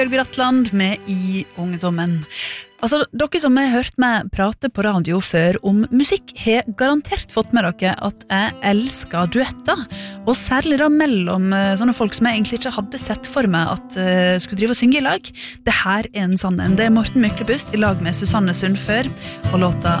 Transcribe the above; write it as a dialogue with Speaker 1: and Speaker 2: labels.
Speaker 1: Bratland med I ungdommen. Altså, dere som har hørt meg prate på radio før om musikk har garantert fått med dere at jeg elsker duetter, og særlig da mellom sånne folk som jeg egentlig ikke hadde sett for meg at skulle drive og synge I lag. Det her en sannhet. Det Morten Myklebust I lag med Susanne Sundfør, og låta